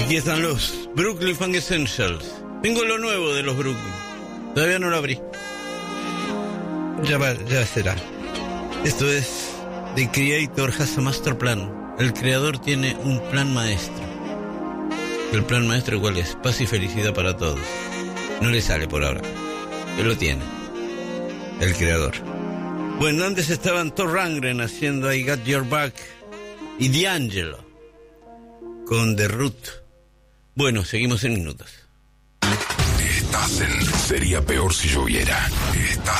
Aquí están los Brooklyn Funk Essentials. Tengo lo nuevo de los Brooklyn. Todavía no lo abrí. Ya será. Esto es The Creator Has a Master Plan. El creador tiene un plan maestro. ¿El plan maestro cuál es? Paz y felicidad para todos. No le sale por ahora, pero lo tiene el creador. Bueno, antes estaban Thor Rundgren haciendo I Got Your Back y D'Angelo con The Root. Bueno, seguimos en minutos. Estás en Sería Peor Si Lloviera. Estás